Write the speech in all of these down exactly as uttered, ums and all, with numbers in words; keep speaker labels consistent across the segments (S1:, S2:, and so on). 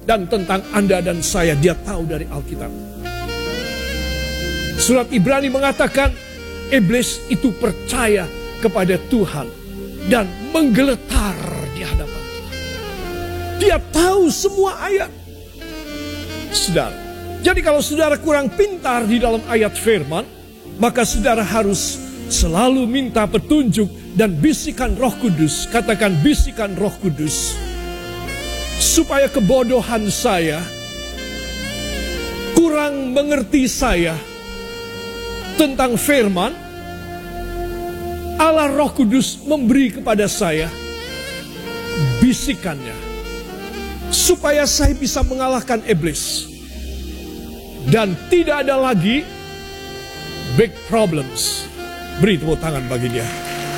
S1: dan tentang Anda dan saya. Dia tahu dari Alkitab. Surat Ibrani mengatakan iblis itu percaya kepada Tuhan dan menggeletar di hadapan Tuhan. Dia tahu semua ayat. Saudara, jadi kalau saudara kurang pintar di dalam ayat firman, maka saudara harus selalu minta petunjuk dan bisikan Roh Kudus. Katakan bisikan Roh Kudus. Supaya kebodohan saya, kurang mengerti saya tentang firman, Allah Roh Kudus memberi kepada saya bisikannya. Supaya saya bisa mengalahkan iblis. Dan tidak ada lagi big problems. Beri tepuk tangan bagi dia.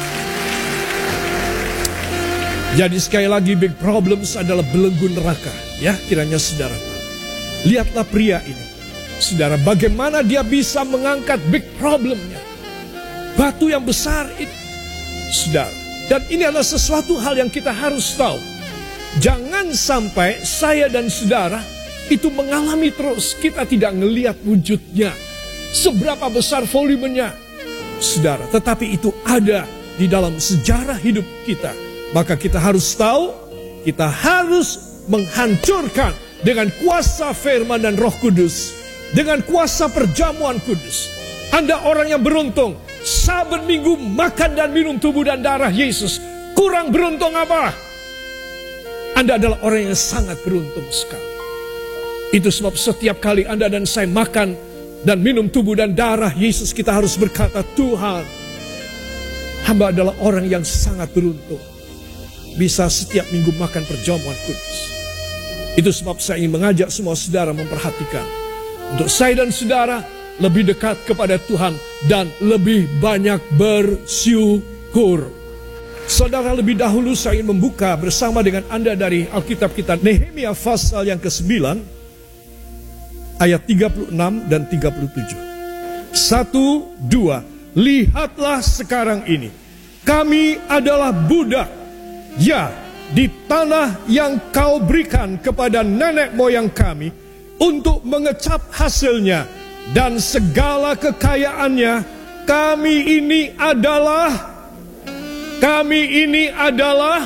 S1: Jadi sekali lagi big problems adalah belenggu neraka. Ya, kiranya saudara tahu. Lihatlah pria ini. Saudara, bagaimana dia bisa mengangkat big problemnya. Batu yang besar ini. Saudara, dan ini adalah sesuatu hal yang kita harus tahu. Jangan sampai saya dan saudara itu mengalami terus. Kita tidak melihat wujudnya. Seberapa besar volumenya. Saudara, tetapi itu ada di dalam sejarah hidup kita. Maka kita harus tahu, kita harus menghancurkan dengan kuasa firman dan Roh Kudus. Dengan kuasa perjamuan kudus. Anda orang yang beruntung. Saben minggu makan dan minum tubuh dan darah Yesus. Kurang beruntung apa? Anda adalah orang yang sangat beruntung sekali. Itu sebab setiap kali Anda dan saya makan dan minum tubuh dan darah Yesus, kita harus berkata, Tuhan, hamba adalah orang yang sangat beruntung. Bisa setiap minggu makan perjamuan kudus. Itu sebab saya ingin mengajak semua saudara memperhatikan. Untuk saya dan saudara lebih dekat kepada Tuhan dan lebih banyak bersyukur. Saudara, lebih dahulu saya ingin membuka bersama dengan Anda dari Alkitab kita Nehemia pasal yang kesembilan ayat tiga puluh enam dan tiga puluh tujuh. Satu, dua. Lihatlah sekarang ini, kami adalah budak, ya, di tanah yang kau berikan kepada nenek moyang kami untuk mengecap hasilnya, dan segala kekayaannya. Kami ini adalah Kami ini adalah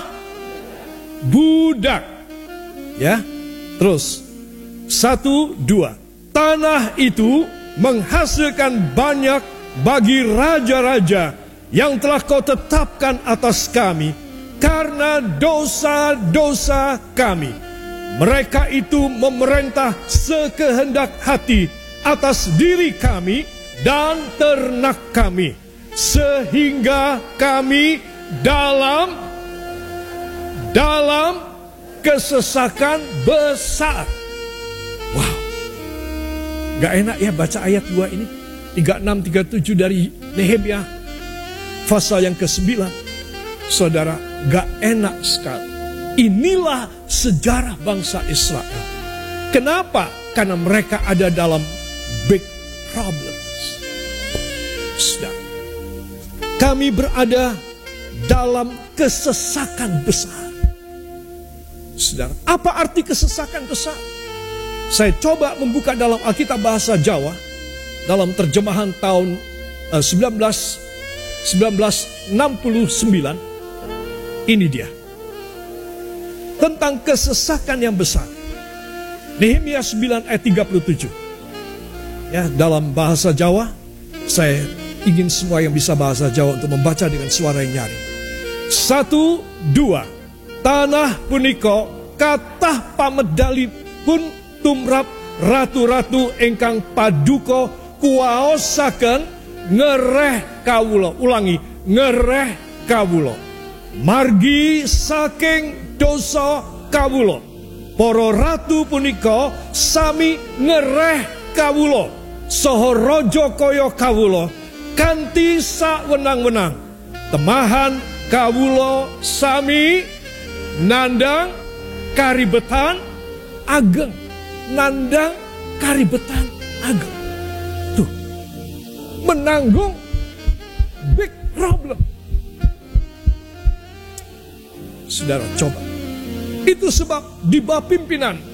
S1: budak. Ya, terus satu, dua. Tanah itu menghasilkan banyak bagi raja-raja yang telah kau tetapkan atas kami karena dosa-dosa kami. Mereka itu memerintah sekehendak hati atas diri kami dan ternak kami, sehingga kami dalam dalam kesesakan besar. Wow, gak enak ya baca ayat dua ini, tiga puluh enam tiga puluh tujuh dari Nehemia pasal yang kesembilan. Saudara, gak enak sekali. Inilah sejarah bangsa Israel. Kenapa? Karena mereka ada dalam big problems. Saudara, kami berada dalam kesesakan besar. Saudara, apa arti kesesakan besar? Saya coba membuka dalam Alkitab bahasa Jawa, dalam terjemahan tahun uh, sembilan belas enam puluh sembilan. Ini dia, tentang kesesakan yang besar. Nehemia sembilan ayat tiga puluh tujuh. Ya, dalam bahasa Jawa, saya ingin semua yang bisa bahasa Jawa untuk membaca dengan suara yang nyaring. Satu, dua. Tanah punika kathah pamedali pun tumrap ratu-ratu ingkang paduka kuwaosaken ngereh kawula. Ulangi, ngereh kawula. Margi saking dosa kawula. Para ratu punika sami ngereh kawula. Saha raja kaya kawula kanthi sawenang-wenang. Temahan kawula sami nandang karibetan ageng. Nandang karibetan ageng. Tuh, menanggung big problem. Saudara, coba. Itu sebab di bawah pimpinan